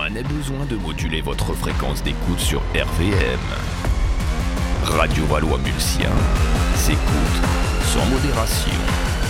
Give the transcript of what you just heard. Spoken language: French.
None a besoin de moduler votre fréquence d'écoute sur RVM. Radio Valois-Mulsien s'écoute sans modération.